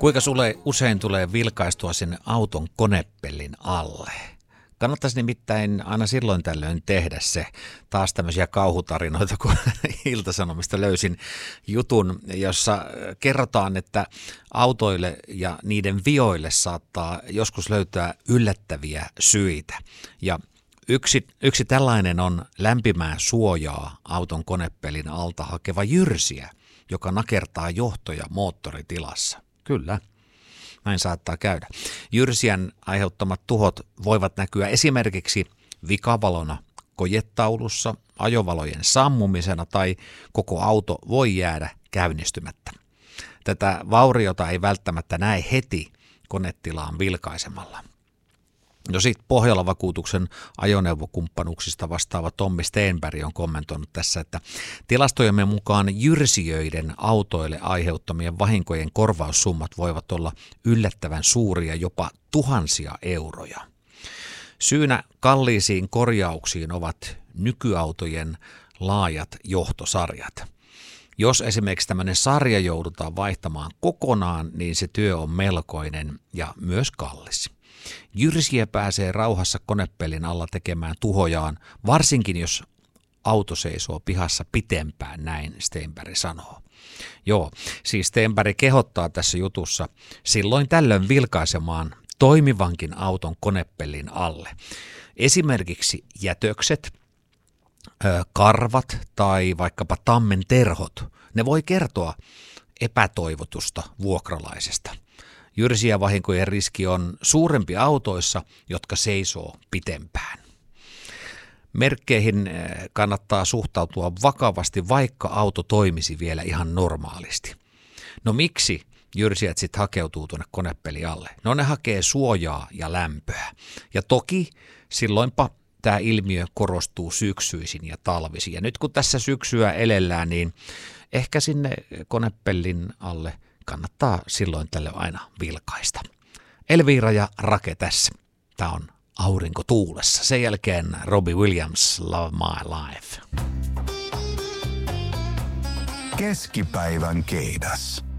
Kuinka sulle usein tulee vilkaistua sinne auton konepellin alle? Kannattaisi nimittäin aina silloin tällöin tehdä se. Taas tämmöisiä kauhutarinoita, kun Ilta-Sanomista löysin jutun, jossa kerrotaan, että autoille ja niiden vioille saattaa joskus löytää yllättäviä syitä. Ja yksi tällainen on lämpimää suojaa auton konepelin alta hakeva jyrsiä, joka nakertaa johtoja moottoritilassa. Kyllä, näin saattaa käydä. Jyrsijän aiheuttamat tuhot voivat näkyä esimerkiksi vikavalona kojetaulussa, ajovalojen sammumisena tai koko auto voi jäädä käynnistymättä. Tätä vauriota ei välttämättä näe heti konetilaan vilkaisemalla. No sitten Pohjola-vakuutuksen ajoneuvokumppanuuksista vastaava Tommi Stenberg on kommentoinut tässä, että tilastojemme mukaan jyrsijöiden autoille aiheuttamien vahinkojen korvaussummat voivat olla yllättävän suuria, jopa tuhansia euroja. Syynä kalliisiin korjauksiin ovat nykyautojen laajat johtosarjat. Jos esimerkiksi tämmöinen sarja joudutaan vaihtamaan kokonaan, niin se työ on melkoinen ja myös kallis. Jyrsiä pääsee rauhassa konepelin alla tekemään tuhojaan, varsinkin jos auto seisoo pihassa pitempään, näin Stenberg sanoo. Joo, siis Stenberg kehottaa tässä jutussa silloin tällöin vilkaisemaan toimivankin auton konepelin alle. Esimerkiksi jätökset, karvat tai vaikkapa tammen terhot, ne voi kertoa epätoivotusta vuokralaisesta. Jyrsijävahinkojen riski on suurempi autoissa, jotka seisoo pitempään. Merkkeihin kannattaa suhtautua vakavasti, vaikka auto toimisi vielä ihan normaalisti. No miksi jyrsijät sitten hakeutuu tuonne konepelin alle? No ne hakee suojaa ja lämpöä. Ja toki silloinpa tämä ilmiö korostuu syksyisin ja talvisin. Ja nyt kun tässä syksyä elellään, niin ehkä sinne konepellin alle kannattaa silloin tällöin aina vilkaista. Elvira ja Rake tässä. Tämä on Aurinko tuulessa. Sen jälkeen Robbie Williams, Love My Life. Keskipäivän keidas.